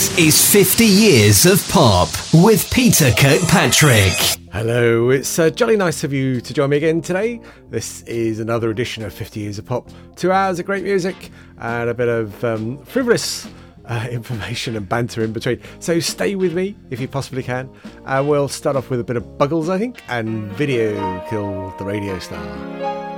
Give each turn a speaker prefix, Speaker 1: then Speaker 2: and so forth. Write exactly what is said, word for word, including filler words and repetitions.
Speaker 1: This is fifty Years of Pop with Peter Kirkpatrick.
Speaker 2: Hello, it's uh, jolly nice of you to join me again today. This is another edition of fifty Years of Pop. Two hours of great music and a bit of um, frivolous uh, information and banter in between. So stay with me if you possibly can. Uh, we'll start off with a bit of Buggles, I think, and Video Killed the Radio Star.